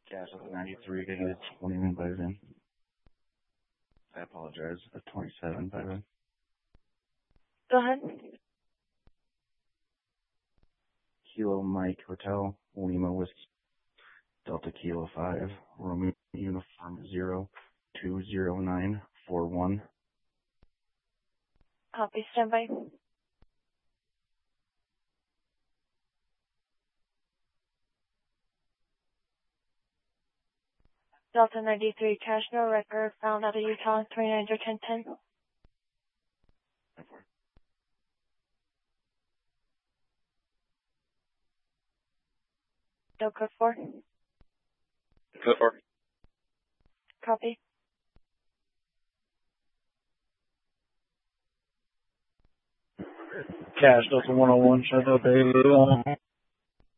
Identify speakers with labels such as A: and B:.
A: Cash at 93, getting a 21 by then. I apologize, a 27 by then.
B: Go ahead.
A: Kilo Mike Hotel, Lima Whiskey, Delta Kilo 5, Romeo Uniform 020941.
B: Copy, standby. Delta 93, cash no record, found out of Utah, 29-1010. Del code 4.
C: Code 4.
B: Copy.
A: Cash Delta 101, shut up, baby.